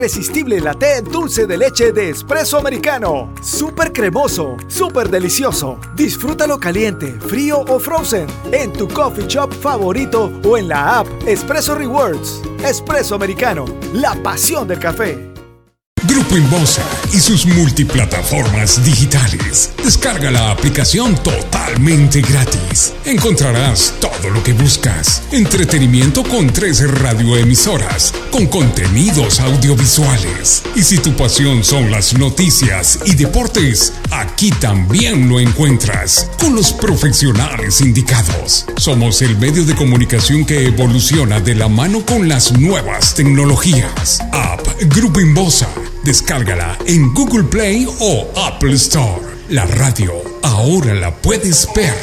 Irresistible latte dulce de leche de espresso americano. Súper cremoso, súper delicioso. Disfrútalo caliente, frío o frozen. En tu coffee shop favorito o en la app Espresso Rewards. Espresso americano, la pasión del café. Grupo Inbosa y sus multiplataformas digitales. Descarga la aplicación totalmente gratis. Encontrarás todo lo que buscas. Entretenimiento con 3 radioemisoras, con contenidos audiovisuales. Y si tu pasión son las noticias y deportes, aquí también lo encuentras, con los profesionales indicados. Somos el medio de comunicación que evoluciona de la mano con las nuevas tecnologías. App Grupo Inbosa. Descárgala en Google Play o Apple Store. La radio ahora la puedes ver.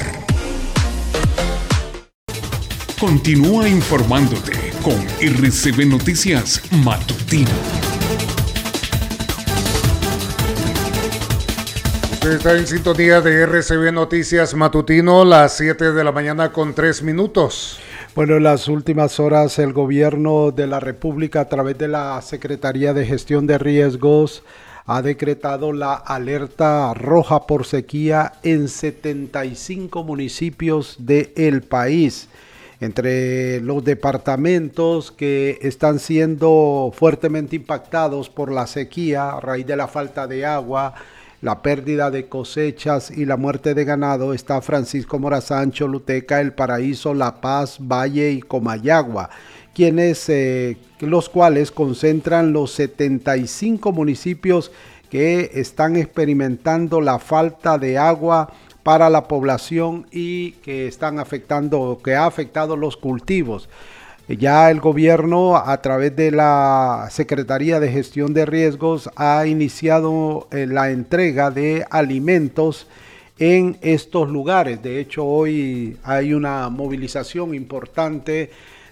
Continúa informándote con RCB Noticias Matutino. Usted está en sintonía de RCB Noticias Matutino, las 7 de la mañana con 3 minutos. Bueno, en las últimas horas el gobierno de la República, a través de la Secretaría de Gestión de Riesgos, ha decretado la alerta roja por sequía en 75 municipios del país. Entre los departamentos que están siendo fuertemente impactados por la sequía a raíz de la falta de agua, la pérdida de cosechas y la muerte de ganado, está Francisco Morazán, Choluteca, El Paraíso, La Paz, Valle y Comayagua, los cuales concentran los 75 municipios que están experimentando la falta de agua para la población y que ha afectado los cultivos. Ya el gobierno, a través de la Secretaría de Gestión de Riesgos, ha iniciado la entrega de alimentos en estos lugares. De hecho, hoy hay una movilización importante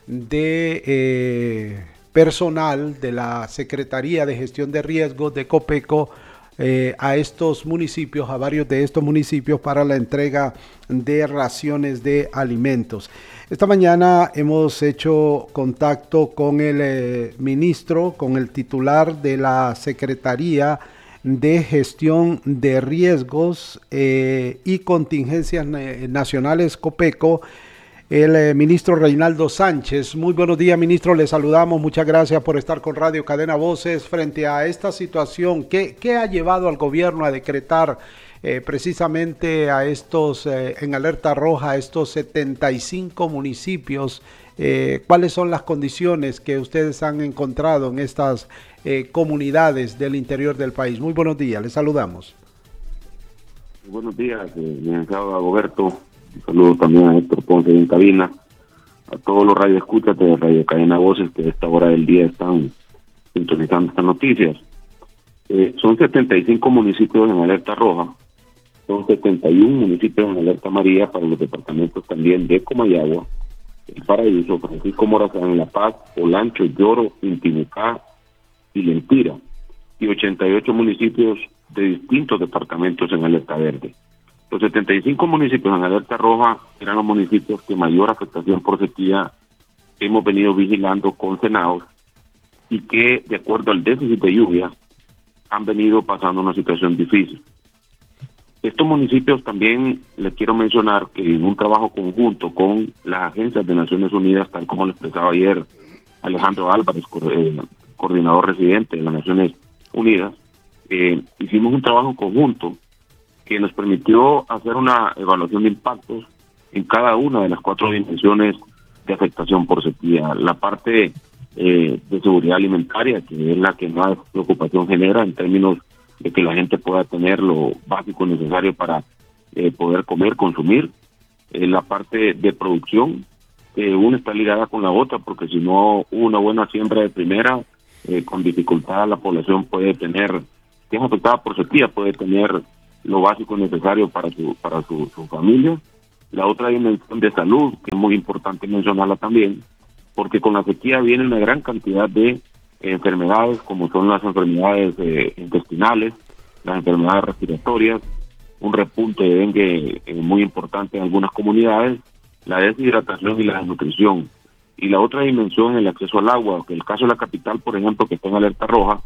de personal de la Secretaría de Gestión de Riesgos de Copeco a estos municipios, a varios de estos municipios, para la entrega de raciones de alimentos. Esta mañana hemos hecho contacto con el ministro, con el titular de la Secretaría de Gestión de Riesgos y Contingencias Nacionales, Copeco, el ministro Reinaldo Sánchez. Muy buenos días, ministro, le saludamos, muchas gracias por estar con Radio Cadena Voces. Frente a esta situación, ¿qué ha llevado al gobierno a decretar precisamente a estos en alerta roja, a estos 75 municipios? ¿Cuáles son las condiciones que ustedes han encontrado en estas comunidades del interior del país? Muy buenos días, les saludamos. Buenos días, licenciado Dagoberto. Un saludo también a Héctor Ponce en cabina, a todos los radioescuchas de Radio Cadena Voces que a esta hora del día están sintonizando estas noticias. Son 75 municipios en alerta roja, son 71 municipios en alerta amarilla para los departamentos también de Comayagua, El Paraíso, Francisco Morazán, La Paz, Olancho, Lloro, Intimucá y Lempira, y 88 municipios de distintos departamentos en alerta verde. Los 75 municipios en alerta roja eran los municipios que mayor afectación por sequía hemos venido vigilando con Senaos y que, de acuerdo al déficit de lluvia, han venido pasando una situación difícil. Estos municipios también les quiero mencionar que en un trabajo conjunto con las agencias de Naciones Unidas, tal como lo expresaba ayer Alejandro Álvarez, coordinador residente de las Naciones Unidas, hicimos un trabajo conjunto que nos permitió hacer una evaluación de impactos en cada una de las 4 dimensiones de afectación por sequía. La parte de seguridad alimentaria, que es la que más preocupación genera en términos de que la gente pueda tener lo básico necesario para poder comer, consumir. La parte de producción, una está ligada con la otra, porque si no una buena siembra de primera, con dificultad la población puede tener, que es afectada por sequía, puede tener lo básico necesario para su familia. La otra dimensión de salud, que es muy importante mencionarla también, porque con la sequía viene una gran cantidad de enfermedades, como son las enfermedades intestinales, las enfermedades respiratorias, un repunte de dengue muy importante en algunas comunidades, la deshidratación y la desnutrición. Y la otra dimensión, el acceso al agua, que el caso de la capital, por ejemplo, que está en alerta roja,